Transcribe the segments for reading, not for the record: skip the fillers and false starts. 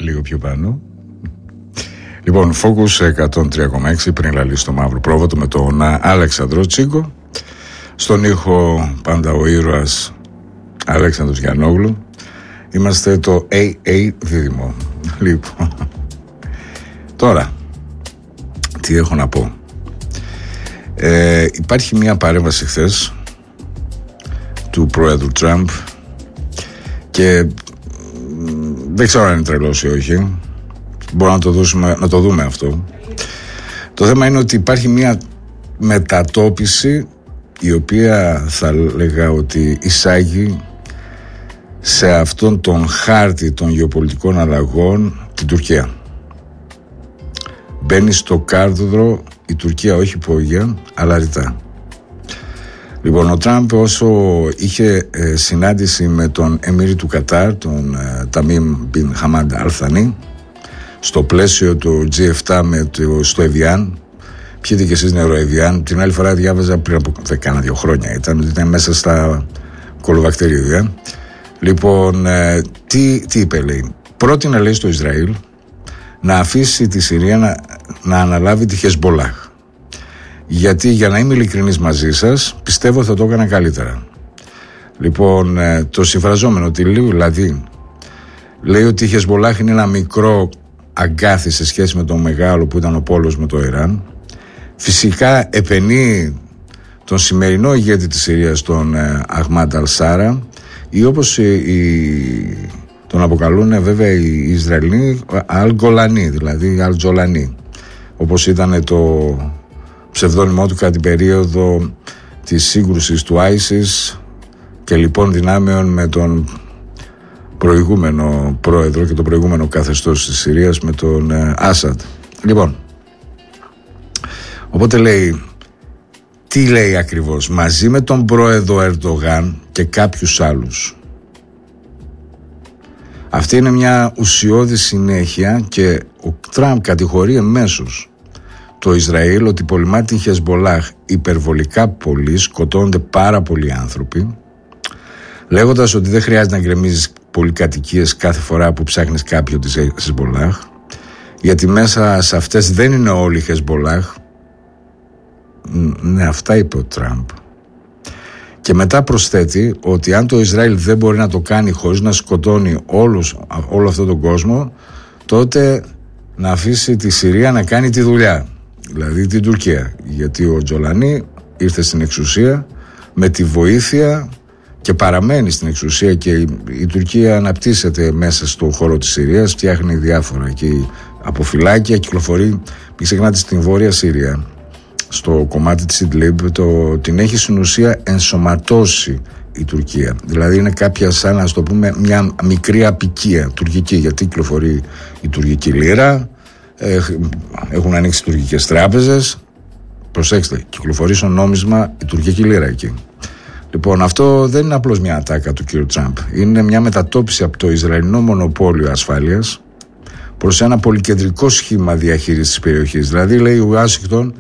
λίγο πιο πάνω. Λοιπόν, Focus 103,6 πριν λαλήσει το μαύρο πρόβατο με τον Αλέξανδρο Τσίγκο. Στον ήχο πάντα ο ήρωας Αλέξανδρος Γιαννόγλου. Είμαστε το AA δίδυμο. Λοιπόν, τώρα τι έχω να πω. Υπάρχει μια παρέμβαση χθες του πρόεδρου Τραμπ και δεν ξέρω αν είναι τρελός ή όχι. Μπορούμε να το δούμε αυτό. Το θέμα είναι ότι υπάρχει μια μετατόπιση η οποία θα λέγα ότι εισάγει σε αυτόν τον χάρτη των γεωπολιτικών αλλαγών την Τουρκία. Μπαίνει στο κάρδουδρο η Τουρκία, όχι υπόγεια, αλλά ρητά. Λοιπόν, ο Τραμπ όσο είχε συνάντηση με τον Εμμύρη του Κατάρ, τον Ταμίμ Μπιν Χαμάντ Αλ Θανί, στο πλαίσιο του G7 στο Εβιάν. Πιείτε και εσείς νερό Εβιάν. Την άλλη φορά διάβαζα πριν από 2 χρόνια ήταν μέσα στα κολοβακτηρίδια. Λοιπόν, τι είπε, λέει. Πρότεινε, λέει, στο Ισραήλ να αφήσει τη Συρία να αναλάβει τη Χεσμπολάχ. Γιατί, για να είμαι ειλικρινής μαζί σας, πιστεύω θα το έκανα καλύτερα. Λοιπόν, το συμφραζόμενο δηλαδή λέει ότι η Χεσμπολάχ είναι ένα μικρό αγκάθι σε σχέση με τον μεγάλο που ήταν ο πόλος με το Ιράν. Φυσικά επενεί τον σημερινό ηγέτη της Συρίας, τον Αχμάντ Αλ-Σάρα, ή όπως τον αποκαλούν βέβαια οι Ισραηλοί Αλ-Γκολανί, δηλαδή Αλ-Τζολανί, όπως ήταν το ψευδόνυμό του κατά την περίοδο της σύγκρουσης του ISIS και λοιπόν δυνάμεων με τον προηγούμενο πρόεδρο και το προηγούμενο καθεστώς της Συρίας με τον Άσαντ. Λοιπόν, οπότε λέει, τι λέει ακριβώς? Μαζί με τον πρόεδρο Ερντογάν και κάποιους άλλους. Αυτή είναι μια ουσιώδη συνέχεια και ο Τραμπ κατηγορεί εμέσως το Ισραήλ ότι πολεμά τη Χεσμπολάχ υπερβολικά πολύ, σκοτώνονται πάρα πολλοί άνθρωποι, λέγοντας ότι δεν χρειάζεται να γκρεμίζεις πολυκατοικίες κάθε φορά που ψάχνεις κάποιο της Χεσμπολάχ, γιατί μέσα σε αυτές δεν είναι όλοι οι Χεσμπολάχ. Ναι, αυτά είπε ο Τραμπ. Και μετά προσθέτει ότι αν το Ισραήλ δεν μπορεί να το κάνει χωρίς να σκοτώνει όλο αυτόν τον κόσμο, τότε να αφήσει τη Συρία να κάνει τη δουλειά, δηλαδή την Τουρκία. Γιατί ο Τζολανί ήρθε στην εξουσία με τη βοήθεια και παραμένει στην εξουσία και η Τουρκία αναπτύσσεται μέσα στον χώρο της Συρίας, φτιάχνει διάφορα εκεί αποφυλάκια, κυκλοφορεί. Μην ξεχνάτε, στην Βόρεια Συρία, στο κομμάτι της Ιντλίμπ, την έχει στην ουσία ενσωματώσει η Τουρκία. Δηλαδή είναι κάποια σαν, να το πούμε, μια μικρή απικία τουρκική, γιατί κυκλοφορεί η τουρκική λίρα, έχουν ανοίξει τουρκικές τράπεζες. Προσέξτε, κυκλοφορεί στο νόμισμα η τουρκική λίρα εκεί. Λοιπόν, αυτό δεν είναι απλώς μια ατάκα του κ. Τραμπ. Είναι μια μετατόπιση από το Ισραηλινό μονοπόλιο ασφάλειας προς ένα πολυκεντρικό σχήμα διαχείρισης της περιοχής. Δηλαδή, λέει ο Ουάσιγκτον,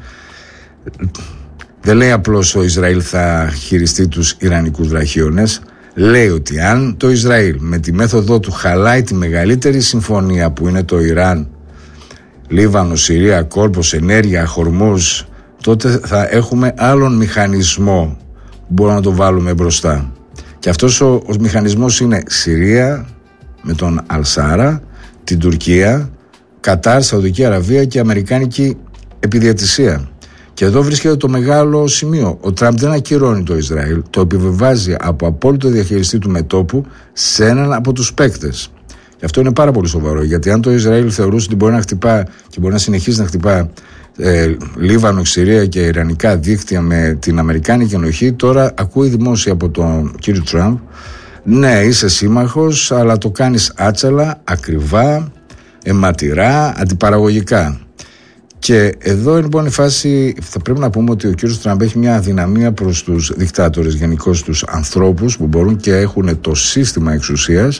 δεν λέει απλώς ο Ισραήλ θα χειριστεί τους Ιρανικούς βραχίονες. Λέει ότι αν το Ισραήλ με τη μέθοδό του χαλάει τη μεγαλύτερη συμφωνία που είναι το Ιράν, Λίβανο, Συρία, κόλπος, ενέργεια, Χορμούζ, τότε θα έχουμε άλλον μηχανισμό που μπορούμε να το βάλουμε μπροστά. Και αυτός ο μηχανισμός είναι Συρία με τον Αλ-Σάρα, την Τουρκία, Κατάρ, Σαουδική Αραβία και Αμερικάνικη επιδιαιτησία. Και εδώ βρίσκεται το μεγάλο σημείο. Ο Τραμπ δεν ακυρώνει το Ισραήλ, το επιβεβάζει από απόλυτο διαχειριστή του μετώπου σε έναν από τους παίκτες. Και αυτό είναι πάρα πολύ σοβαρό, γιατί αν το Ισραήλ θεωρούσε ότι μπορεί να χτυπά και μπορεί να συνεχίσει να χτυπά Λίβανο, Συρία και Ιρανικά δίκτυα με την Αμερικάνικη ενοχή, τώρα ακούει δημόσια από τον κύριο Τραμπ, ναι, είσαι σύμμαχος, αλλά το κάνεις άτσαλα, ακριβά, αιματηρά, αντιπαραγωγικά. Και εδώ λοιπόν η φάση, θα πρέπει να πούμε ότι ο κύριος Τραμπ έχει μια αδυναμία προς τους δικτάτορες, γενικώς τους ανθρώπους που μπορούν και έχουν το σύστημα εξουσίας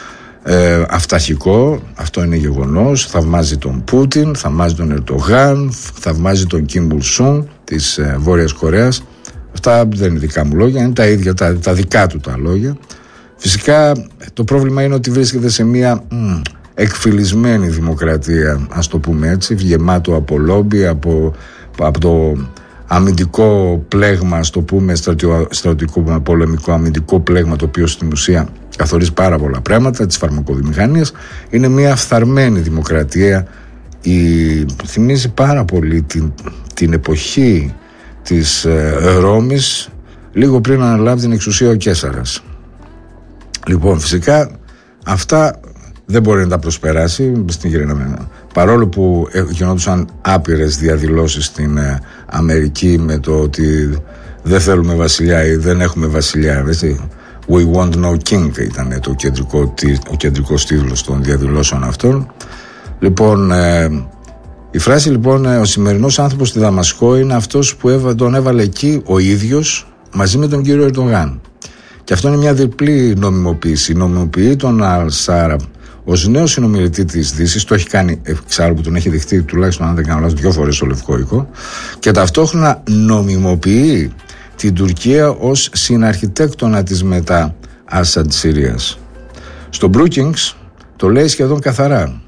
αυταρχικό, αυτό είναι γεγονός. Θαυμάζει τον Πούτιν, θαυμάζει τον Ερντογάν, θαυμάζει τον Κιμ Ιλ Σουν της Βόρειας Κορέας. Αυτά δεν είναι δικά μου λόγια, είναι τα ίδια, τα δικά του τα λόγια. Φυσικά το πρόβλημα είναι ότι βρίσκεται σε μια εκφυλισμένη δημοκρατία, ας το πούμε έτσι, γεμάτο από λόμπι, από το αμυντικό πλέγμα, ας το πούμε, στρατιωτικό πολεμικό αμυντικό πλέγμα, το οποίο στην ουσία καθορίζει πάρα πολλά πράγματα, τις φαρμακοβιομηχανίες. Είναι μια φθαρμένη δημοκρατία. Θυμίζει πάρα πολύ την εποχή της Ρώμης, λίγο πριν αναλάβει την εξουσία ο Καίσαρας. Λοιπόν, φυσικά αυτά δεν μπορεί να τα προσπεράσει στην Γερμανία. Παρόλο που γινόντουσαν άπειρες διαδηλώσεις στην Αμερική με το ότι δεν θέλουμε βασιλιά ή δεν έχουμε βασιλιά, έτσι. We want no king ήταν ο κεντρικός τίτλος των διαδηλώσεων αυτών. Λοιπόν, η φράση λοιπόν «Ο σημερινός άνθρωπος στη Δαμασκό» είναι αυτός που τον έβαλε εκεί ο ίδιος μαζί με τον κύριο Ερντογάν. Και αυτό είναι μια διπλή νομιμοποίηση. Νομιμοποιεί τον Αλ-Σάρα ως νέο συνομιλητή της Δύσης, το έχει κάνει εξάλλου που τον έχει δεχτεί τουλάχιστον, αν δεν κάνω λάθος, 2 φορές στο Λευκό Οίκο, και ταυτόχρονα νομιμοποιεί την Τουρκία ως συναρχιτέκτονα της μετά Άσαντ Συρίας. Στο Brookings το λέει σχεδόν καθαρά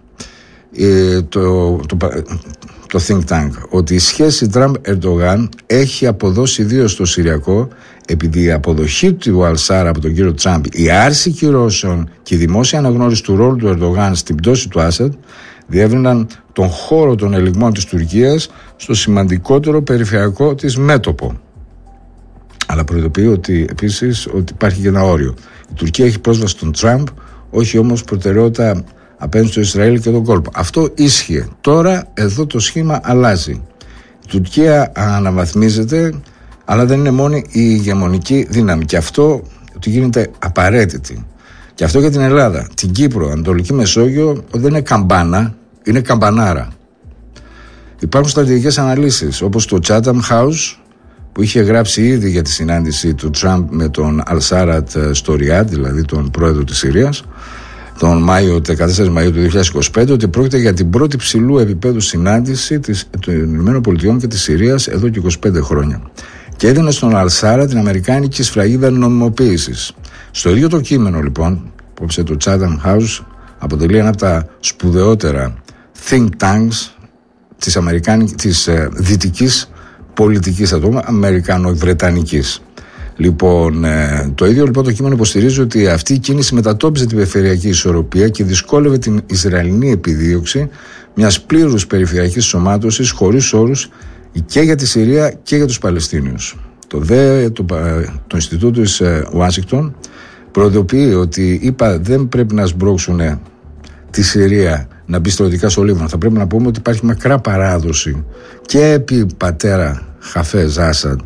το think tank, ότι η σχέση Τραμπ-Ερντογάν έχει αποδώσει ιδίως στο Συριακό, επειδή η αποδοχή του Αλ-Σάρα από τον κύριο Τραμπ, η άρση κυρώσεων και η δημόσια αναγνώριση του ρόλου του Ερντογάν στην πτώση του Άσαντ διεύρυναν τον χώρο των ελιγμών της Τουρκίας στο σημαντικότερο περιφερειακό της μέτωπο. Αλλά προειδοποιεί ότι επίσης ότι υπάρχει και ένα όριο. Η Τουρκία έχει πρόσβαση στον Τραμπ, όχι όμως προτεραιότητα απέναντι στο Ισραήλ και τον κόλπο. Αυτό ίσχυε. Τώρα εδώ το σχήμα αλλάζει. Η Τουρκία αναβαθμίζεται, αλλά δεν είναι μόνη η ηγεμονική δύναμη. Και αυτό ότι γίνεται απαραίτητη. Και αυτό για την Ελλάδα. Την Κύπρο, Ανατολική Μεσόγειο δεν είναι καμπάνα, είναι καμπανάρα. Υπάρχουν στρατηγικές αναλύσεις, όπως το Chatham House, που είχε γράψει ήδη για τη συνάντηση του Τραμπ με τον Αλ-Σάρατ στο Ριάντ, δηλαδή τον πρόεδρο της Συρίας, τον 14 Μαΐου του 2025, ότι πρόκειται για την πρώτη ψηλού επίπεδου συνάντηση των ΗΠΑ και της Συρίας εδώ και 25 χρόνια. Και έδινε στον Αλ-Σάρα την αμερικάνικη σφραγίδα νομιμοποίησης. Στο ίδιο το κείμενο, λοιπόν, που το Chatham House αποτελεί ένα από τα σπουδαιότερα think tanks της δυτικής πολιτικής, θα το πούμε, αμερικανο-βρετανικής. Λοιπόν, το ίδιο λοιπόν το κείμενο υποστηρίζει ότι αυτή η κίνηση μετατόπιζε την περιφερειακή ισορροπία και δυσκόλευε την Ισραηλινή επιδίωξη μιας πλήρους περιφερειακής σωμάτωσης χωρίς όρους και για τη Συρία και για τους Παλαιστίνιους. Το Ινστιτούτο της Ουάσιγκτον προειδοποιεί ότι δεν πρέπει να σμπρώξουν τη Συρία να μπει στρατιωτικά στο Λίβανο. Θα πρέπει να πούμε ότι υπάρχει μακρά παράδοση και επί πατέρα Χαφέζ Άσαντ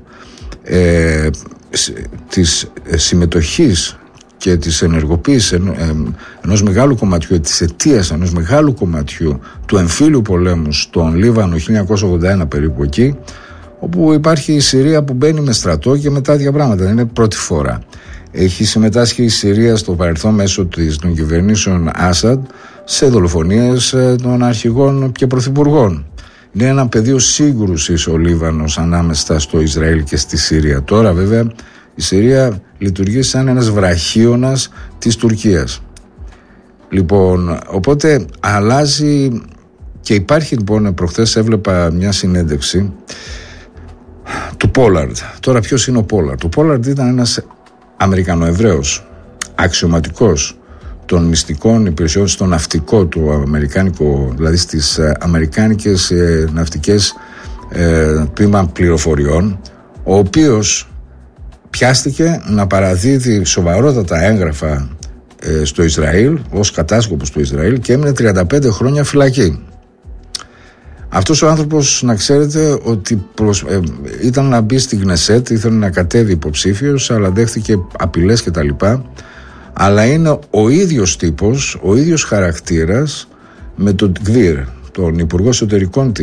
της συμμετοχής και της ενεργοποίησης ενός μεγάλου κομματιού, της αιτίας ενός μεγάλου κομματιού του εμφύλιου πολέμου στον Λίβανο 1981 περίπου εκεί, όπου υπάρχει η Συρία που μπαίνει με στρατό και μετά τέτοια πράγματα. Δεν είναι πρώτη φορά. Έχει συμμετάσχει η Συρία στο παρελθόν μέσω των κυβερνήσεων Άσαντ σε δολοφονίες των αρχηγών και πρωθυπουργών. Είναι ένα πεδίο σύγκρουσης ο Λίβανος ανάμεσα στο Ισραήλ και στη Συρία. Τώρα βέβαια η Συρία λειτουργεί σαν ένας βραχίωνας της Τουρκίας. Λοιπόν, οπότε αλλάζει και υπάρχει λοιπόν, προχθές έβλεπα μια συνέντευξη του Πόλαρντ. Τώρα ποιος είναι ο Πόλαρντ? Ο Πόλαρντ ήταν ένας Αμερικανοεβραίος, αξιωματικός των μυστικών υπηρεσιών στο ναυτικό του αμερικάνικο, δηλαδή στις αμερικάνικες ναυτικές τμήμα πληροφοριών, ο οποίος πιάστηκε να παραδίδει σοβαρότατα έγγραφα στο Ισραήλ ως κατάσκοπος του Ισραήλ και έμεινε 35 χρόνια φυλακή. Αυτός ο άνθρωπος, να ξέρετε ότι ήταν να μπει στη Γνεσέτ, ήθελε να κατέβει υποψήφιος, αλλά δέχτηκε απειλές κτλ. Αλλά είναι ο ίδιος τύπος, ο ίδιος χαρακτήρας με τον Γκβίρ, τον Υπουργό Εσωτερικών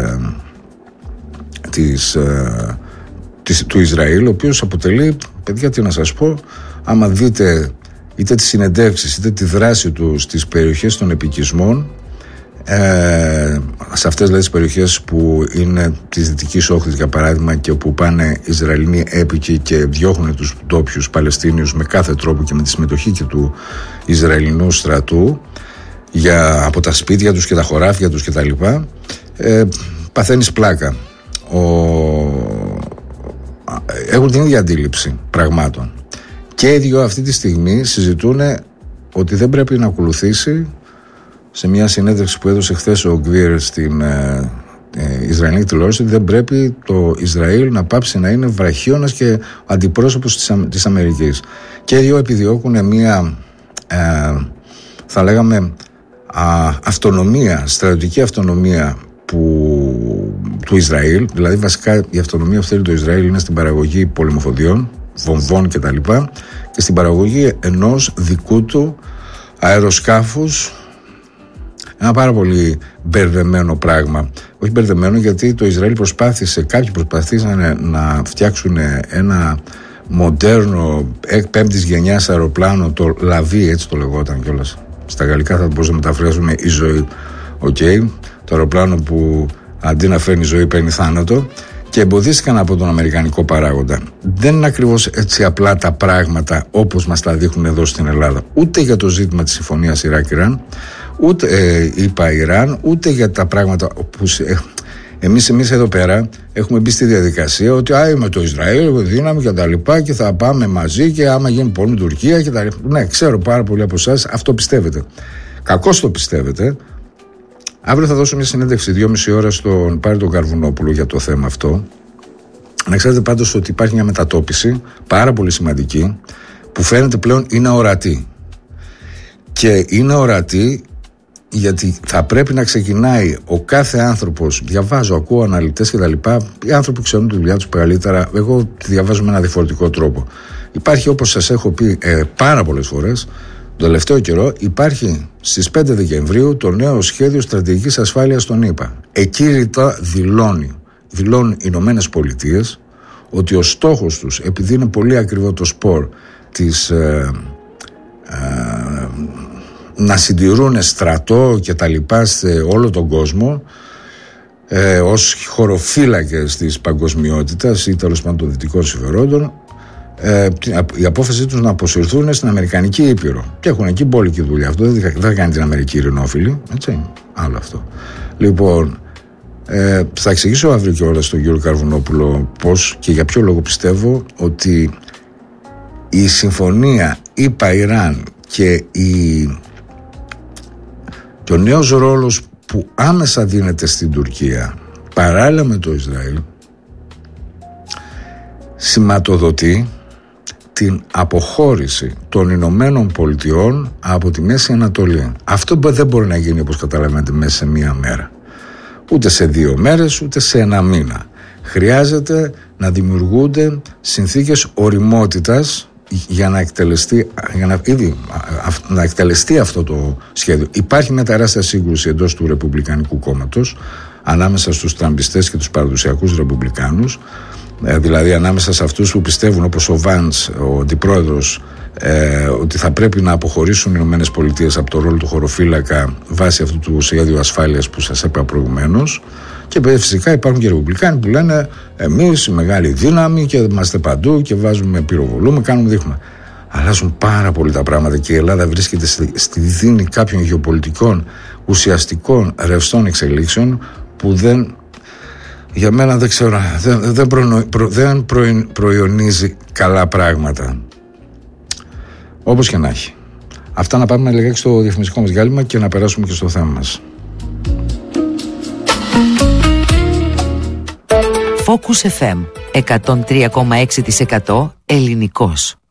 του Ισραήλ, ο οποίος αποτελεί, παιδιά, τι να σας πω, άμα δείτε είτε τις συνεντεύξεις είτε τη δράση του στις περιοχές των επικισμών, σε αυτές δηλαδή τις περιοχές που είναι της Δυτικής Όχθης για παράδειγμα, και όπου πάνε Ισραηλινοί έπικοι και διώχνουν τους ντόπιους Παλαιστίνιους με κάθε τρόπο και με τη συμμετοχή και του Ισραηλινού στρατού, από τα σπίτια τους και τα χωράφια τους κτλ. Παθαίνεις πλάκα. Έχουν την ίδια αντίληψη πραγμάτων. Και οι δύο αυτή τη στιγμή συζητούν ότι δεν πρέπει να ακολουθήσει, σε μια συνέντευξη που έδωσε χθες ο Γκβίρ στην Ισραηλινή τηλεόραση, ότι δεν πρέπει το Ισραήλ να πάψει να είναι βραχίωνας και αντιπρόσωπος της Αμερικής. Και οι δύο επιδιώκουν μια θα λέγαμε αυτονομία, στρατιωτική αυτονομία του Ισραήλ. Δηλαδή βασικά η αυτονομία που θέλει το Ισραήλ είναι στην παραγωγή πολεμοφοδιών, βομβών κτλ. Και στην παραγωγή ενός δικού του αεροσκάφους. Ένα πάρα πολύ μπερδεμένο πράγμα. Όχι μπερδεμένο, γιατί το Ισραήλ κάποιοι προσπάθησαν να φτιάξουν ένα μοντέρνο 5ης γενιάς αεροπλάνο, το Λαβί, έτσι το λεγόταν κιόλας. Στα γαλλικά θα μπορούσαμε να μεταφράσουμε η ζωή. Το αεροπλάνο που αντί να φέρνει ζωή παίρνει θάνατο, και εμποδίστηκαν από τον αμερικανικό παράγοντα. Δεν είναι ακριβώς έτσι απλά τα πράγματα όπως μας τα δείχνουν εδώ στην Ελλάδα. Ούτε για το ζήτημα της συμφωνίας Ιράκ-Ιράν, ούτε Ιράν, ούτε για τα πράγματα που εμείς εδώ πέρα έχουμε μπει στη διαδικασία ότι με το Ισραήλ δύναμη και τα λοιπά και θα πάμε μαζί και άμα γίνει πόλεμο Τουρκία και τα λοιπά. Ναι, ξέρω πάρα πολλοί από εσάς αυτό πιστεύετε. Κακώς το πιστεύετε. Αύριο θα δώσω μια συνέντευξη 2,5 ώρα στον Πάρη τον Καρβουνόπουλο για το θέμα αυτό. Να ξέρετε πάντως ότι υπάρχει μια μετατόπιση πάρα πολύ σημαντική που φαίνεται πλέον είναι ορατή. Και είναι ορατή γιατί θα πρέπει να ξεκινάει ο κάθε άνθρωπος, διαβάζω, ακούω αναλυτές κτλ. Οι άνθρωποι που ξέρουν τη δουλειά τους καλύτερα, εγώ τη διαβάζω με ένα διαφορετικό τρόπο. Υπάρχει, όπως σας έχω πει πάρα πολλές φορές, τον τελευταίο καιρό υπάρχει στις 5 Δεκεμβρίου το νέο σχέδιο στρατηγικής ασφάλειας των ΗΠΑ. Εκεί ρητά δηλώνουν οι Ηνωμένες Πολιτείες ότι ο στόχος τους, επειδή είναι πολύ ακριβό το σπορ της να συντηρούν στρατό και τα λοιπά σε όλο τον κόσμο, ως χωροφύλακες της παγκοσμιότητας ή τέλος πάντων των δυτικών συμφερόντων, η απόφαση τους να αποσυρθούν στην Αμερικανική Ήπειρο. Και έχουν εκεί μπόλικη δουλειά. Αυτό δεν θα κάνει την Αμερική ειρηνόφιλη. Έτσι, άλλο αυτό. Λοιπόν, θα εξηγήσω αύριο κιόλας στον κύριο Καρβουνόπουλο πώς και για ποιο λόγο πιστεύω ότι η συμφωνία ΗΠΑ-Ιράν και ο νέος ρόλος που άμεσα δίνεται στην Τουρκία παράλληλα με το Ισραήλ σηματοδοτεί την αποχώρηση των Ηνωμένων Πολιτειών από τη Μέση Ανατολή. Αυτό δεν μπορεί να γίνει, όπως καταλαβαίνετε, μέσα σε μία μέρα. Ούτε σε 2 μέρες, ούτε σε 1 μήνα. Χρειάζεται να δημιουργούνται συνθήκες ωριμότητας για να εκτελεστεί αυτό το σχέδιο. Υπάρχει μια τεράστια σύγκρουση εντός του Ρεπουμπλικανικού κόμματος ανάμεσα στους τραμπιστές και τους παραδοσιακούς Ρεπουμπλικάνους, δηλαδή ανάμεσα σε αυτούς που πιστεύουν, όπως ο Βάνς, ο αντιπρόεδρος, ότι θα πρέπει να αποχωρήσουν οι Ηνωμένες Πολιτείες από το ρόλο του χωροφύλακα βάσει αυτού του σχέδιου ασφάλειας που σας είπα προηγουμένως. Και φυσικά υπάρχουν και Ρεπουμπλικάνοι που λένε εμείς η μεγάλη δύναμη και είμαστε παντού και βάζουμε, πυροβολούμε, κάνουμε, δείχνουμε. Αλλάζουν πάρα πολύ τα πράγματα και η Ελλάδα βρίσκεται στη δίνη κάποιων γεωπολιτικών ουσιαστικών ρευστών εξελίξεων που για μένα δεν ξέρω, δεν προϊονίζει καλά πράγματα. Όπως και να έχει. Αυτά, να πάμε λιγάκι στο διαφημιστικό μας διάλειμμα και να περάσουμε και στο θέμα μας. Focus FM 103,6% ελληνικός.